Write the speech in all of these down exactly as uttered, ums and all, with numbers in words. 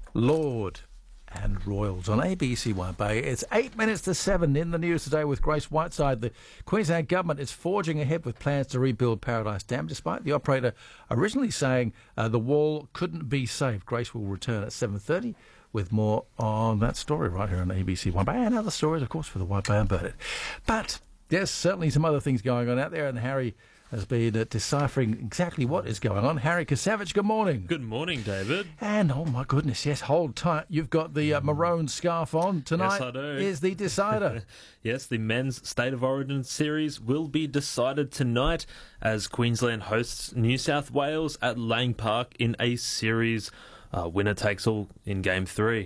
Lord and Royals on A B C One Bay. It's eight minutes to seven in the news today with Grace Whiteside. The Queensland government is forging ahead with plans to rebuild Paradise Dam, despite the operator originally saying uh, the wall couldn't be saved. Grace will return at seven thirty with more on that story right here on A B C One Bay, and other stories, of course, for the White Bay and Burnett. But there's certainly some other things going on out there, and Harry has been uh, deciphering exactly what is going on. Harry Kasavich, good morning. Good morning, David. And, oh my goodness, yes, hold tight. You've got the uh, maroon scarf on. Tonight yes, I do. Is the decider. Yes, the men's State of Origin series will be decided tonight as Queensland hosts New South Wales at Lang Park in a series. Uh, winner takes all in Game three.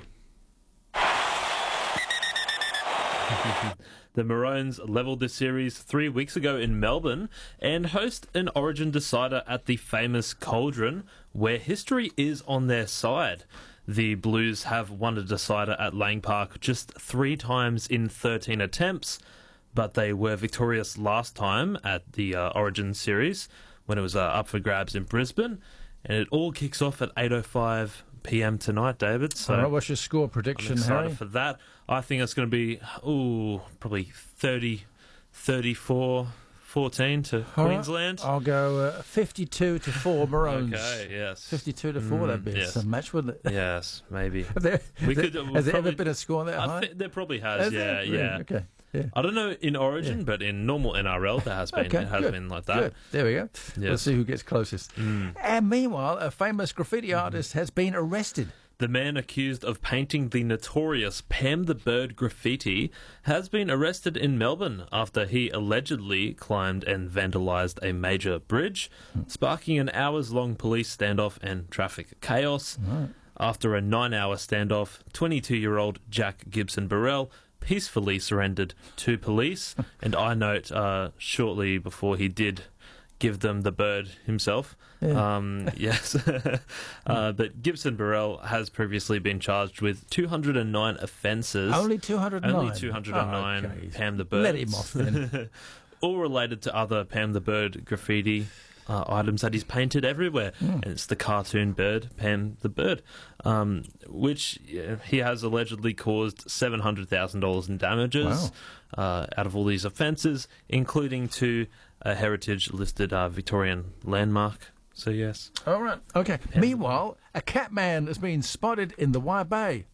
The Maroons levelled this series three weeks ago in Melbourne and host an Origin decider at the famous Cauldron, where history is on their side. The Blues have won a decider at Lang Park just three times in thirteen attempts, but they were victorious last time at the uh, Origin series when it was uh, up for grabs in Brisbane, and it all kicks off at eight oh five p.m. tonight, David. So All right, what's your score prediction, I'm excited Harry? for that. I think it's going to be, ooh, probably thirty, thirty-four, fourteen to All right, Queensland. I'll go uh, fifty-two to four Maroons. Okay, yes. fifty-two to four, Mm, that'd be yes. a match, wouldn't it? Yes, maybe. Have there, We there- could- we'll has there ever probably- been a score that I high? think there probably has, Has yeah, there? Really? yeah. Okay. Yeah. I don't know in Origin, Yeah. but in normal N R L there has been Okay, it has good, been like that. Good. There we go. Yes. Let's see who gets closest. Mm. And meanwhile, a famous graffiti artist has been arrested. The man accused of painting the notorious Pam the Bird graffiti has been arrested in Melbourne after he allegedly climbed and vandalised a major bridge, sparking an hours-long police standoff and traffic chaos. Right. After a nine-hour standoff, twenty-two-year-old Jack Gibson Burrell peacefully surrendered to police, and I note uh, shortly before he did give them the bird himself. Yeah. Um, yes. uh, but Gibson Burrell has previously been charged with two hundred nine offences. Only two hundred nine? Only two hundred nine Oh, okay. Pam the Bird. Let him off then. All related to other Pam the Bird graffiti uh, items that he's painted everywhere. Mm. And it's the cartoon bird, Pam the Bird, um, which uh, he has allegedly caused seven hundred thousand dollars in damages uh, out of all these offences, including to a heritage-listed uh, Victorian landmark. So, yes. All right. Okay. Meanwhile, a cat man has been spotted in the White Bay.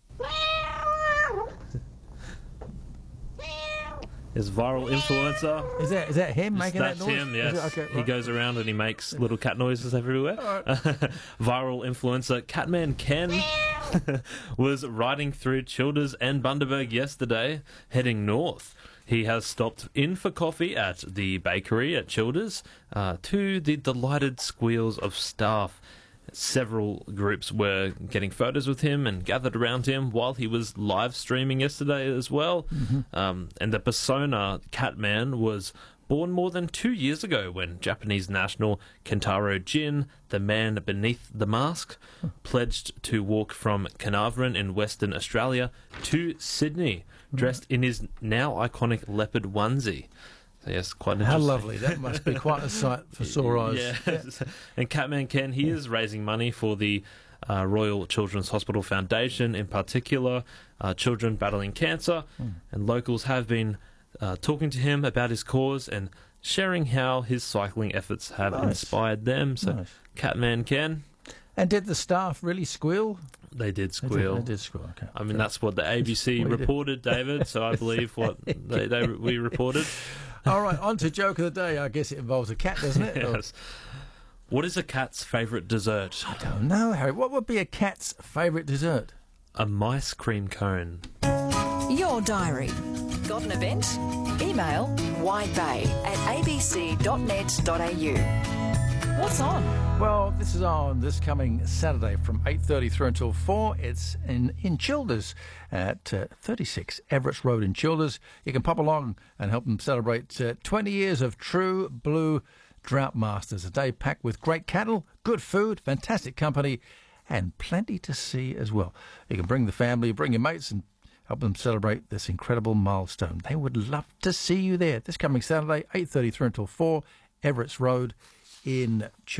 His viral influencer. Is that is that him making That's that noise? him, Is yes. it? Okay, He right. goes around and he makes little cat noises everywhere. Viral influencer Catman Ken was riding through Childers and Bundaberg yesterday, heading north. He has stopped in for coffee at the bakery at Childers, uh, to the delighted squeals of staff. Several groups were getting photos with him and gathered around him while he was live streaming yesterday as well. Mm-hmm. Um, and the persona Catman was born more than two years ago when Japanese national Kentaro Jin, the man beneath the mask, pledged to walk from Carnarvon in Western Australia to Sydney, dressed in his now iconic leopard onesie. So yes, quite How interesting. lovely. That must be quite a sight for sore eyes. Yes. And Catman Ken, he is raising money for the uh, Royal Children's Hospital Foundation, in particular, uh, children battling cancer. Mm. And locals have been uh, talking to him about his cause and sharing how his cycling efforts have Nice. inspired them. So, Nice. Catman Ken, And did the staff really squeal? they did They did, squeal. they did squeal, okay. I mean, that's what the A B C What do you do? reported, David. So I believe what they, they we reported. All right, on to joke of the day. I guess it involves a cat, doesn't it? Or- Yes. What is a cat's favourite dessert? I don't know, Harry. What would be a cat's favourite dessert? A mice cream cone. Your diary. Got an event? Email widebay at abc.net.au. What's on? Well, this is on this coming Saturday from eight thirty through until four. It's in, in Childers at uh, thirty-six Everett's Road in Childers. You can pop along and help them celebrate uh, twenty years of True Blue Drought Masters. A day packed with great cattle, good food, fantastic company, and plenty to see as well. You can bring the family, bring your mates, and help them celebrate this incredible milestone. They would love to see you there. This coming Saturday, eight thirty through until four, Everett's Road in Childers.